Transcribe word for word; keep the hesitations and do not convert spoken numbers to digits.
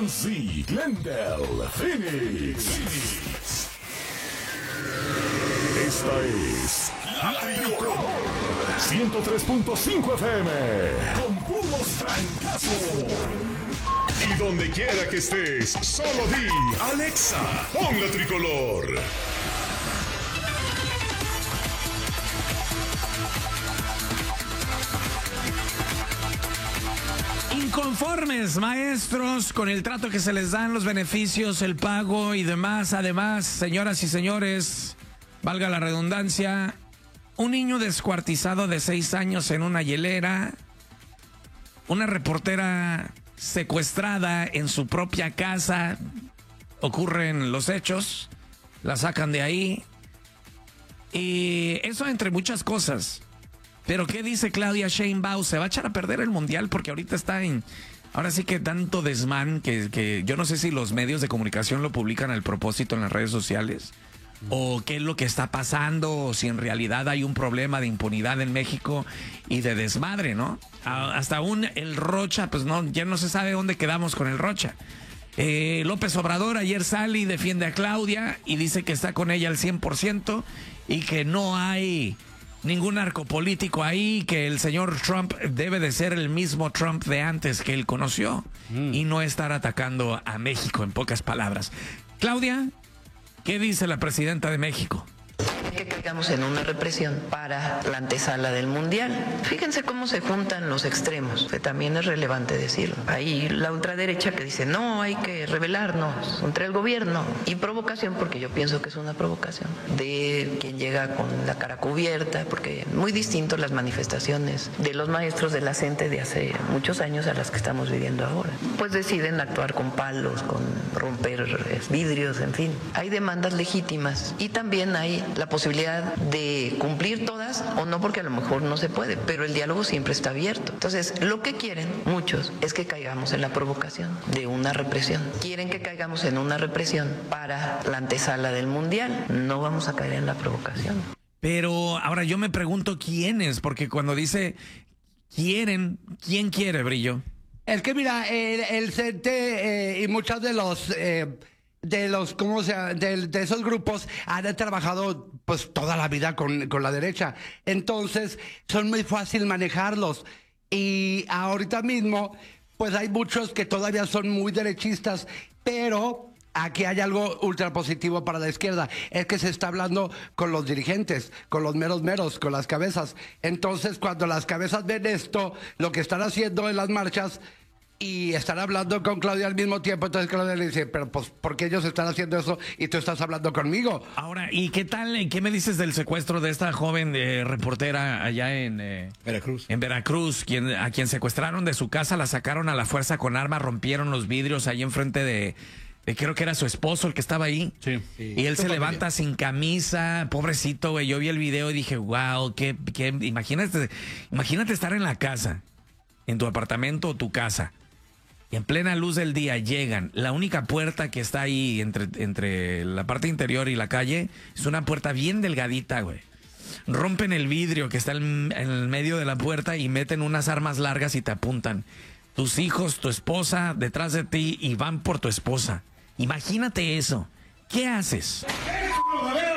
Nancy, Glendale, Phoenix. Phoenix. Esta es La Tricolor ciento tres punto cinco F M con puros trancazos. Y donde quiera que estés, solo di Alexa, pon La Tricolor. Inconformes maestros con el trato que se les dan, los beneficios, el pago y demás. Además, señoras y señores, valga la redundancia, un niño descuartizado de seis años en una hielera, una reportera secuestrada en su propia casa, ocurren los hechos, la sacan de ahí, y eso entre muchas cosas. Pero ¿qué dice Claudia Sheinbaum? ¿Se va a echar a perder el mundial? Porque ahorita está en... Ahora sí que tanto desmán que, que yo no sé si los medios de comunicación lo publican al propósito en las redes sociales o qué es lo que está pasando, o si en realidad hay un problema de impunidad en México y de desmadre, ¿no? A, hasta aún el Rocha, pues no, ya no se sabe dónde quedamos con el Rocha. Eh, López Obrador ayer sale y defiende a Claudia y dice que está con ella al cien por ciento y que no hay ningún narcopolítico ahí, que el señor Trump debe de ser el mismo Trump de antes que él conoció mm. y no estar atacando a México, en pocas palabras. Claudia, ¿qué dice la presidenta de México? Que caigamos en una represión para la antesala del mundial. Fíjense cómo se juntan los extremos, que también es relevante decirlo. Hay la ultraderecha que dice, no, hay que rebelarnos contra el gobierno. Y provocación, porque yo pienso que es una provocación, de quien llega con la cara cubierta, porque muy distinto las manifestaciones de los maestros de la CENTE de hace muchos años a las que estamos viviendo ahora. Pues deciden actuar con palos, con romper vidrios, en fin. Hay demandas legítimas y también hay la posibilidad de cumplir todas o no, porque a lo mejor no se puede, pero el diálogo siempre está abierto. Entonces, lo que quieren muchos es que caigamos en la provocación de una represión. Quieren que caigamos en una represión para la antesala del mundial. No vamos a caer en la provocación. Pero ahora yo me pregunto quiénes, porque cuando dice quieren, ¿quién quiere, Brillo? Es que mira, el, el CENTE eh, y muchos de los... Eh, de los, ¿cómo se de, de esos grupos han trabajado pues toda la vida con, con la derecha. Entonces, son muy fácil manejarlos. Y ahorita mismo, pues hay muchos que todavía son muy derechistas, pero aquí hay algo ultra positivo para la izquierda. Es que se está hablando con los dirigentes, con los meros meros, con las cabezas. Entonces, cuando las cabezas ven esto, lo que están haciendo en las marchas, y están hablando con Claudia al mismo tiempo, entonces Claudia le dice, pero pues, ¿por qué ellos están haciendo eso y tú estás hablando conmigo? Ahora, ¿y qué tal, qué me dices del secuestro de esta joven eh, reportera allá en eh, Veracruz? En Veracruz, quien, a quien secuestraron de su casa, la sacaron a la fuerza con armas, rompieron los vidrios ahí enfrente de, de creo que era su esposo el que estaba ahí. Sí. sí. Y él se familia. levanta sin camisa, pobrecito, güey. Yo vi el video y dije, wow, qué, qué, imagínate, imagínate estar en la casa, en tu apartamento o tu casa. Y en plena luz del día llegan. La única puerta que está ahí entre, entre la parte interior y la calle es una puerta bien delgadita, güey. Rompen el vidrio que está en el medio de la puerta y meten unas armas largas y te apuntan. Tus hijos, tu esposa detrás de ti y van por tu esposa. Imagínate eso. ¿Qué haces? ¡Eres un verdadero